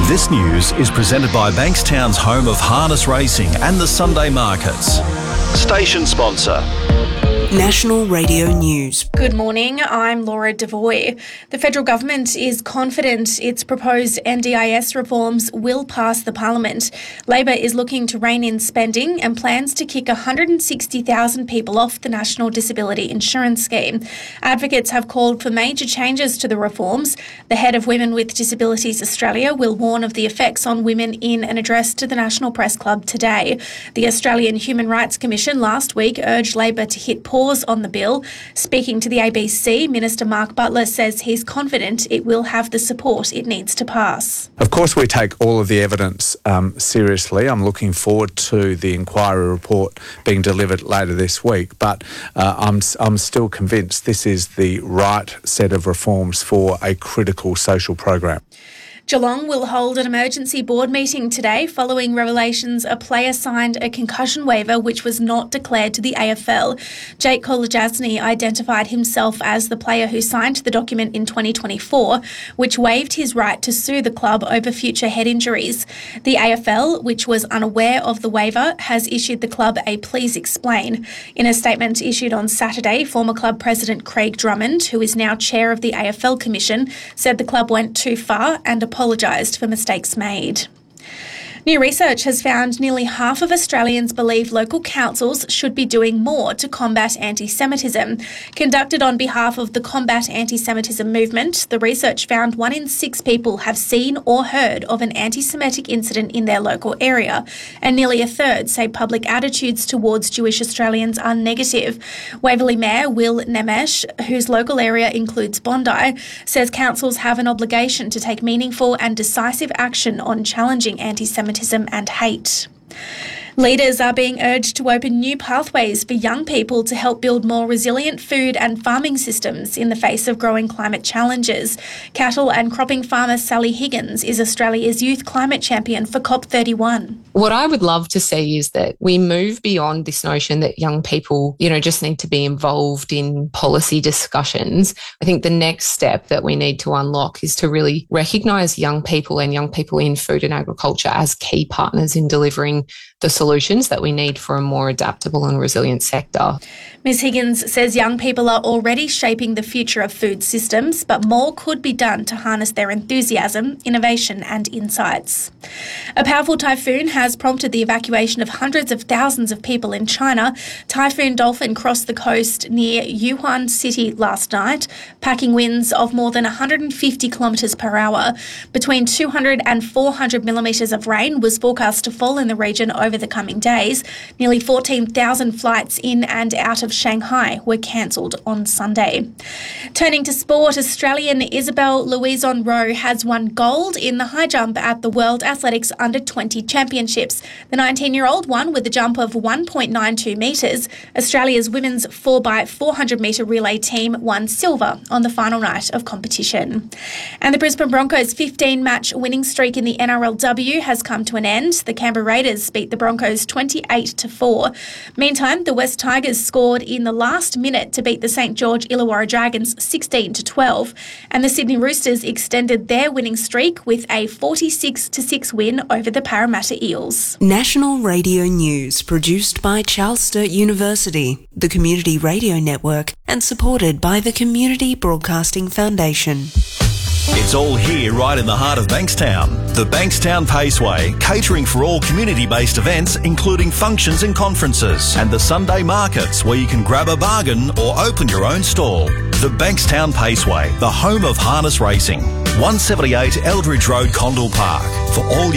This news is presented by Bankstown's home of harness racing and the Sunday markets. Station sponsor. National Radio News. Good morning, I'm Laura Devoy. The federal government is confident its proposed NDIS reforms will pass the parliament. Labor is looking to rein in spending and plans to kick 160,000 people off the National Disability Insurance Scheme. Advocates have called for major changes to the reforms. The head of Women with Disabilities Australia will warn of the effects on women in an address to the National Press Club today. The Australian Human Rights Commission last week urged Labor to hit pause on the bill. Speaking to the ABC, Minister Mark Butler says he's confident it will have the support it needs to pass. Of course, we take all of the evidence seriously. I'm looking forward to the inquiry report being delivered later this week, but I'm still convinced this is the right set of reforms for a critical social program. Geelong will hold an emergency board meeting today following revelations a player signed a concussion waiver which was not declared to the AFL. Jake Kolodjasny identified himself as the player who signed the document in 2024, which waived his right to sue the club over future head injuries. The AFL, which was unaware of the waiver, has issued the club a please explain. In a statement issued on Saturday, former club president Craig Drummond, who is now chair of the AFL Commission, said the club went too far and apologised for mistakes made. New research has found nearly half of Australians believe local councils should be doing more to combat anti-Semitism. Conducted on behalf of the Combat Anti-Semitism movement, the research found 1 in 6 people have seen or heard of an anti-Semitic incident in their local area, and nearly a third say public attitudes towards Jewish Australians are negative. Waverley Mayor Will Nemesh, whose local area includes Bondi, says councils have an obligation to take meaningful and decisive action on challenging anti-Semitism and hate. Leaders are being urged to open new pathways for young people to help build more resilient food and farming systems in the face of growing climate challenges. Cattle and cropping farmer Sally Higgins is Australia's youth climate champion for COP31. What I would love to see is that we move beyond this notion that young people, just need to be involved in policy discussions. I think the next step that we need to unlock is to really recognise young people and young people in food and agriculture as key partners in delivering the solutions that we need for a more adaptable and resilient sector. Ms Higgins says young people are already shaping the future of food systems, but more could be done to harness their enthusiasm, innovation and insights. A powerful typhoon has prompted the evacuation of hundreds of thousands of people in China. Typhoon Dolphin crossed the coast near Yuhuan City last night, packing winds of more than 150 kilometres per hour. Between 200 and 400 millimetres of rain was forecast to fall in the region over the coming days. Nearly 14,000 flights in and out of Shanghai were cancelled on Sunday. Turning to sport, Australian Isabel Louison-Rowe has won gold in the high jump at the World Athletics Under-20 Championships. The 19-year-old won with a jump of 1.92 metres. Australia's women's 4x400 metre relay team won silver on the final night of competition. And the Brisbane Broncos' 15-match winning streak in the NRLW has come to an end. The Canberra Raiders beat the Broncos 28-4. Meantime, the West Tigers scored in the last minute to beat the St George Illawarra Dragons 16-12, and the Sydney Roosters extended their winning streak with a 46-6 win over the Parramatta Eels. National Radio News, produced by Charles Sturt University, the Community Radio Network, and supported by the Community Broadcasting Foundation. It's all here right in the heart of Bankstown. The Bankstown Paceway, catering for all community-based events, including functions and conferences, and the Sunday markets where you can grab a bargain or open your own stall. The Bankstown Paceway, the home of harness racing. 178 Eldridge Road, Condell Park. For all